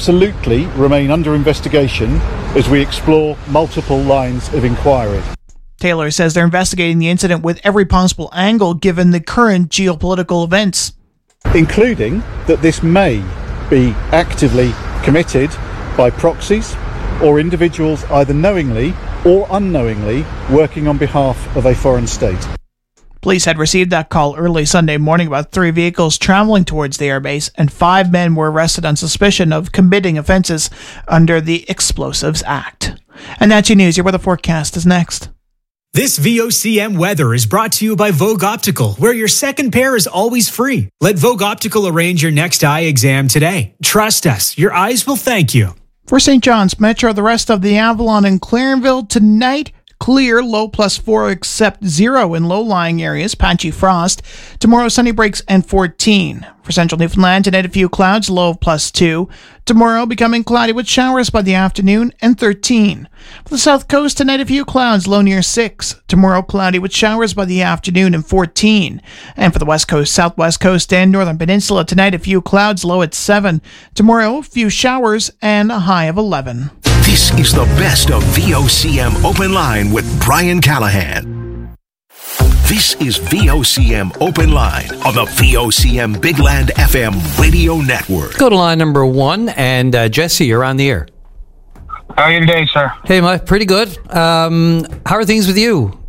absolutely remain under investigation as we explore multiple lines of inquiry. Taylor says they're investigating the incident with every possible angle given the current geopolitical events, including that this may be actively committed by proxies or individuals either knowingly or unknowingly working on behalf of a foreign state. Police had received that call early Sunday morning about 3 vehicles traveling towards the airbase, and 5 men were arrested on suspicion of committing offences under the Explosives Act. And that's your news. Your weather forecast is next. This VOCM weather is brought to you by Vogue Optical, where your second pair is always free. Let Vogue Optical arrange your next eye exam today. Trust us, your eyes will thank you. For St. John's Metro, the rest of the Avalon and Clarenville tonight, clear, low +4 except 0 in low-lying areas, patchy frost. Tomorrow, sunny breaks and 14. For central Newfoundland, tonight a few clouds, low of +2. Tomorrow, becoming cloudy with showers by the afternoon and 13. For the south coast, tonight a few clouds, low near 6. Tomorrow, cloudy with showers by the afternoon and 14. And for the west coast, southwest coast, and northern peninsula, tonight a few clouds, low at 7. Tomorrow, a few showers and a high of 11. This is the best of VOCM Open Line with Brian Callahan. This is VOCM Open Line on the VOCM Big Land FM radio network. Go to line number 1, and Jesse, you're on the air. How are you today, sir? Hey, Mike, pretty good. How are things with you?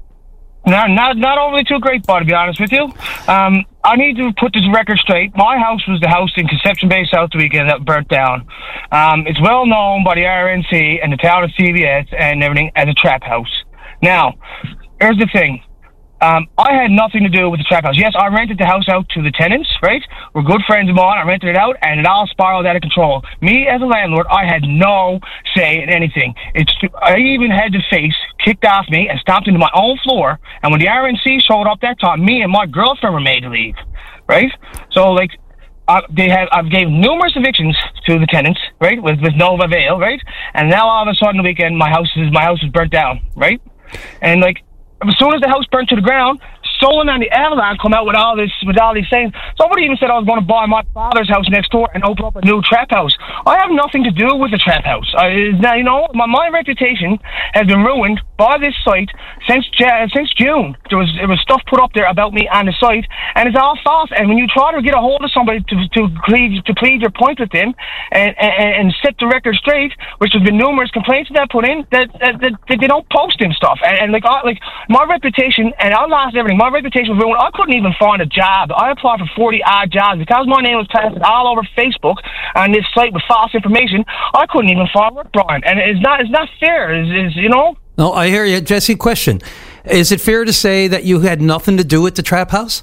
Not overly too great, Bob, to be honest with you. I need to put this record straight. My house was the house in Conception Bay, South Weekend that burnt down. It's well known by the RNC and the town of CBS and everything as a trap house. Now, here's the thing. I had nothing to do with the trap house. Yes, I rented the house out to the tenants, right? We're good friends of mine. I rented it out, and it all spiraled out of control. Me, as a landlord, I had no say in anything. I even had the face kicked off me and stomped into my own floor. And when the RNC showed up that time, me and my girlfriend were made to leave, right? So, I've gave numerous evictions to the tenants, right, with no avail, right? And now all of a sudden, the weekend, my house is burnt down, right? And as soon as the house burnt to the ground, Solon and the Avalon come out with all these sayings. Somebody even said I was going to buy my father's house next door and open up a new trap house. I have nothing to do with the trap house. My reputation has been ruined by this site since June. There was stuff put up there about me on the site, and it's all false. And when you try to get a hold of somebody to plead your point with them and set the record straight, which has been numerous complaints that I put in, that they don't post them stuff. And my reputation, and I lost everything. My reputation was ruined. I couldn't even find a job. I applied for 40 odd jobs because my name was plastered all over Facebook on this site with false information. I couldn't even find work, Brian, and it's not fair. No, I hear you, Jesse. Question: is it fair to say that you had nothing to do with the trap house?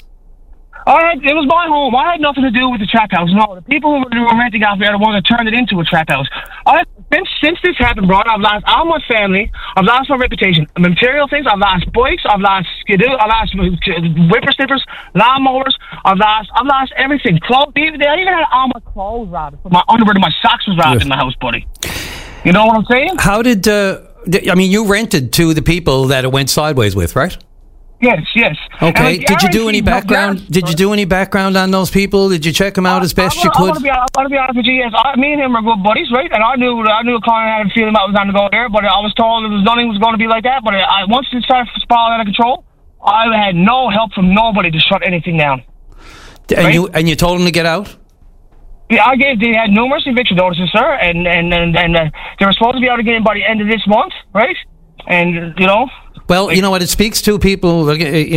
It was my home. I had nothing to do with the trap house. No, the people who were renting off there are the ones that turned it into a trap house. Since this happened, Brian, I've lost all my family. I've lost my reputation. Material things. I've lost bikes. I've lost skidoo. I've lost whippersnippers, lawnmowers. I've lost everything. Clothes. I even had all my clothes robbed. My underwear and my socks was robbed in my house, buddy. You know what I'm saying? How did? You rented to the people that it went sideways with, right? Yes. Okay. Did you do any background? Did you do any background on those people? Did you check them out as best you could? I want to be honest with you. Yes, me and him were good buddies, right? And I knew Colin had a feeling I was on the go there, but I was told nothing was going to be like that. But once it started spiraling out of control, I had no help from nobody to shut anything down. And you told him to get out? Yeah, they had numerous eviction notices, sir, and they were supposed to be able to get in by the end of this month, right? And Well, you know what it speaks to people.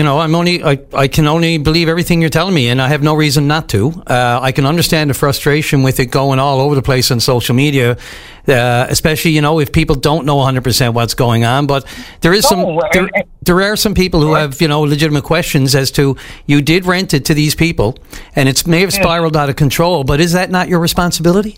I can only believe everything you're telling me, and I have no reason not to. I can understand the frustration with it going all over the place on social media, especially if people don't know 100% what's going on. But there is there are some people who have legitimate questions as to you did rent it to these people, and it may have spiraled out of control. But is that not your responsibility?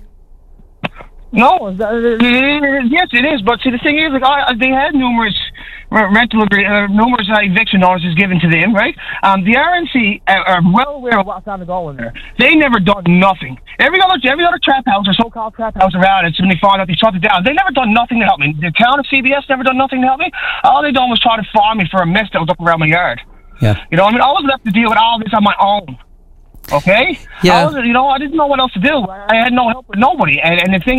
No, yes, it is. But see, the thing is, they had numerous numerous eviction notices given to them, right? The RNC are well aware of what's on the go in there. They never done nothing. Every other trap house or so-called trap house around it, when they found out they shut it down, they never done nothing to help me. The town of CBS never done nothing to help me. All they done was try to fire me for a mess that was up around my yard. Yeah. I was left to deal with all this on my own. Okay? Yeah. I didn't know what else to do. I had no help with nobody. And the thing